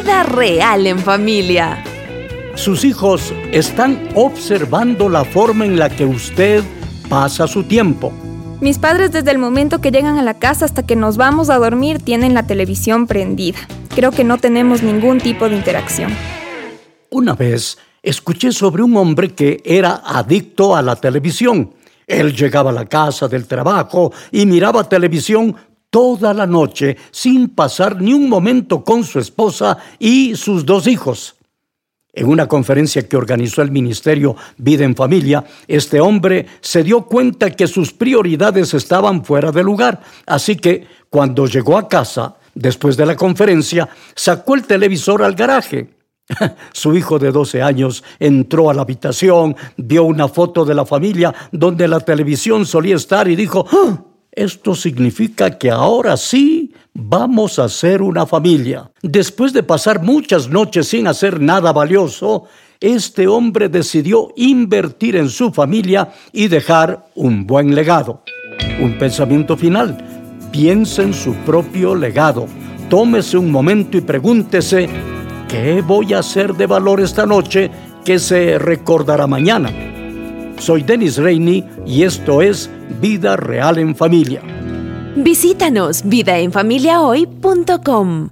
Vida real en familia. Sus hijos están observando la forma en la que usted pasa su tiempo. Mis padres, desde el momento que llegan a la casa hasta que nos vamos a dormir, tienen la televisión prendida. Creo que no tenemos ningún tipo de interacción. Una vez escuché sobre un hombre que era adicto a la televisión. Él llegaba a la casa del trabajo y miraba televisión toda la noche sin pasar ni un momento con su esposa y sus 2 hijos. En una conferencia que organizó el Ministerio Vida en Familia, este hombre se dio cuenta que sus prioridades estaban fuera de lugar. Así que, cuando llegó a casa, después de la conferencia, sacó el televisor al garaje. Su hijo de 12 años entró a la habitación, vio una foto de la familia donde la televisión solía estar y dijo: ¡Ah! Esto significa que ahora sí vamos a ser una familia. Después de pasar muchas noches sin hacer nada valioso, este hombre decidió invertir en su familia y dejar un buen legado. Un pensamiento final: piense en su propio legado. Tómese un momento y pregúntese: ¿qué voy a hacer de valor esta noche que se recordará mañana? Soy Dennis Rainey y esto es Vida Real en Familia. Visítanos vidaenfamiliahoy.com.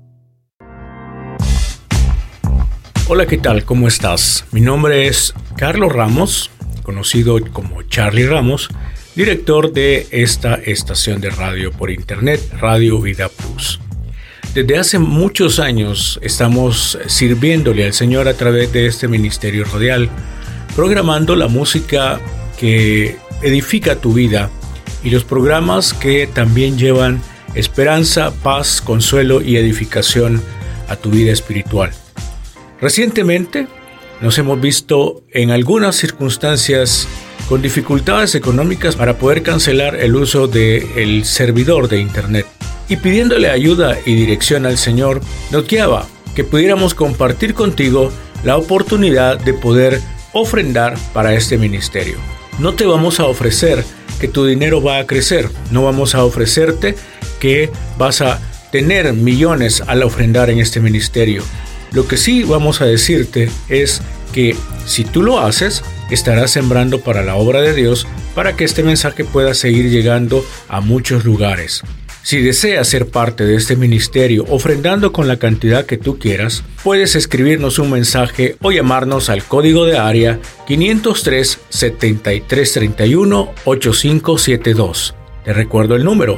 Hola, ¿qué tal? ¿Cómo estás? Mi nombre es Carlos Ramos, conocido como Charlie Ramos, director de esta estación de radio por internet, Radio Vida Plus. Desde hace muchos años estamos sirviéndole al Señor a través de este ministerio radial, programando la música que edifica tu vida y los programas que también llevan esperanza, paz, consuelo y edificación a tu vida espiritual. Recientemente nos hemos visto en algunas circunstancias con dificultades económicas para poder cancelar el uso del servidor de internet. Y pidiéndole ayuda y dirección al Señor, nos guiaba que pudiéramos compartir contigo la oportunidad de poder ofrendar para este ministerio. No te vamos a ofrecer que tu dinero va a crecer, no vamos a ofrecerte que vas a tener millones al ofrendar en este ministerio. Lo que sí vamos a decirte es que si tú lo haces, estarás sembrando para la obra de Dios para que este mensaje pueda seguir llegando a muchos lugares. Si deseas ser parte de este ministerio ofrendando con la cantidad que tú quieras, puedes escribirnos un mensaje o llamarnos al código de área 503-7331-8572. Te recuerdo el número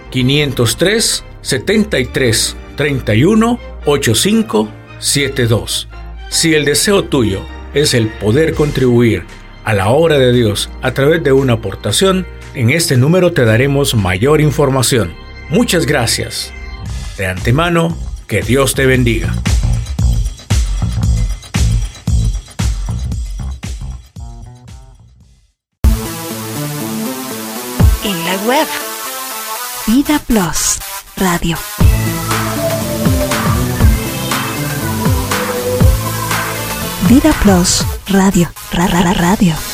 503-7331-8572. Si el deseo tuyo es el poder contribuir a la obra de Dios a través de una aportación, en este número te daremos mayor información. Muchas gracias. De antemano, que Dios te bendiga. En la web, Vida Plus Radio. Vida Plus Radio. Radio.